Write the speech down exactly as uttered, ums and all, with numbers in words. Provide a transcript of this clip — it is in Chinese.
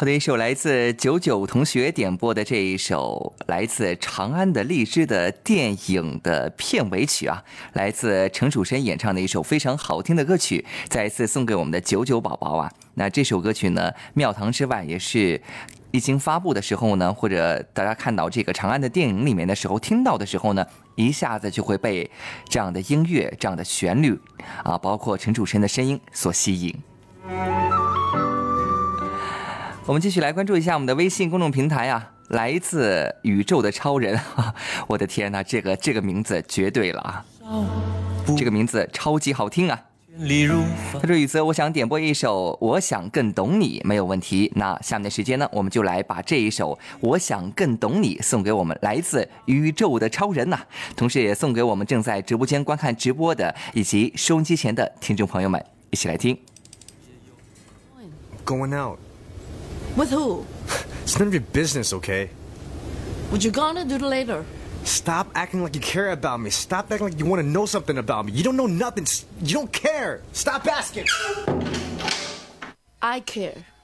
好的，一首来自九九同学点播的这一首来自长安的荔枝的电影的片尾曲啊，来自陈楚生演唱的一首非常好听的歌曲，再一次送给我们的九九宝宝啊。那这首歌曲呢，庙堂之外也是一经发布的时候呢，或者大家看到这个长安的电影里面的时候，听到的时候呢，一下子就会被这样的音乐、这样的旋律啊，包括陈楚生的声音所吸引。我们继续来关注一下我们的微信公众平台啊，来自宇宙的超人，我的天哪，这个这个名字绝对了啊，这个名字超级好听啊。他说宇泽，我想点播一首我想更懂你，没有问题。那下面的时间呢，我们就来把这一首我想更懂你送给我们来自宇宙的超人呐、啊，同时也送给我们正在直播间观看直播的以及收音机前的听众朋友们，一起来听。 Going out. With who? It's none of your business, okay? What you gonna do later? Stop acting like you care about me. Stop acting like you want to know something about me. You don't know nothing. You don't care. Stop asking. I care.